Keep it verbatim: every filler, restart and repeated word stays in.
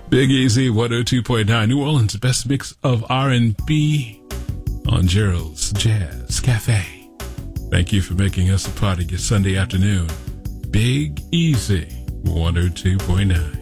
Big Easy one oh two point nine, New Orleans' best mix of R and B on Gerald's Jazz Cafe. Thank you for making us a part of your Sunday afternoon. Big Easy one oh two point nine.